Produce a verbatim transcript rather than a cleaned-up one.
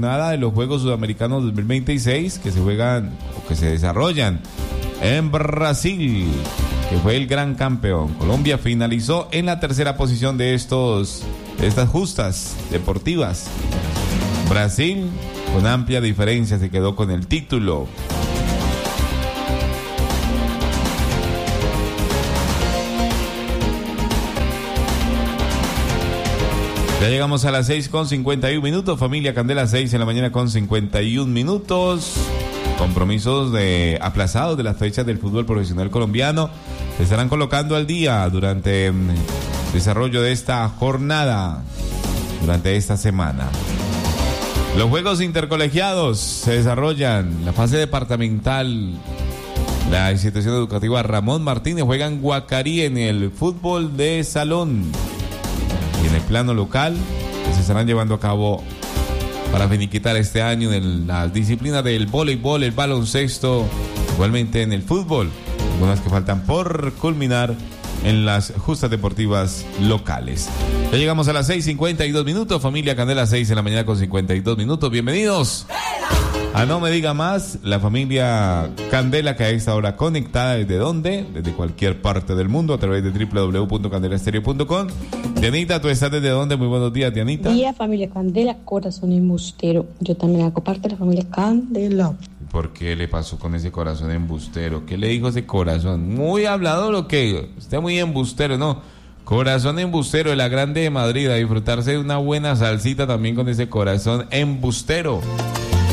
jornada de los Juegos Sudamericanos dos mil veintiséis que se juegan o que se desarrollan en Brasil, que fue el gran campeón. Colombia finalizó en la tercera posición de estos de estas justas deportivas. Brasil, con amplia diferencia, se quedó con el título. Ya llegamos a las seis con cincuenta y un minutos, familia Candela, seis en la mañana con cincuenta y un minutos. Compromisos de aplazados de las fechas del fútbol profesional colombiano se estarán colocando al día durante el desarrollo de esta jornada, durante esta semana. Los juegos intercolegiados se desarrollan, la fase departamental. La institución educativa Ramón Martínez juega en Guacarí en el fútbol de salón. Y en el plano local se estarán llevando a cabo para finiquitar este año en las disciplinas del voleibol, el baloncesto, igualmente en el fútbol, algunas que faltan por culminar en las justas deportivas locales. Ya llegamos a las seis cincuenta y dos minutos, familia Candela, seis en la mañana con cincuenta y dos minutos, bienvenidos. A No Me Diga Más, la familia Candela que a esta hora conectada desde dónde, desde cualquier parte del mundo a través de doble u doble u doble u punto candela estéreo punto com. Dianita, ¿tú estás desde dónde? Muy buenos días, Dianita. Día, familia Candela, corazón embustero. Yo también hago parte de la familia Candela. ¿Por qué le pasó con ese corazón embustero? ¿Qué le dijo ese corazón? Muy hablado lo que está muy embustero, ¿no? Corazón embustero de la Grande de Madrid, a disfrutarse de una buena salsita también con ese corazón embustero.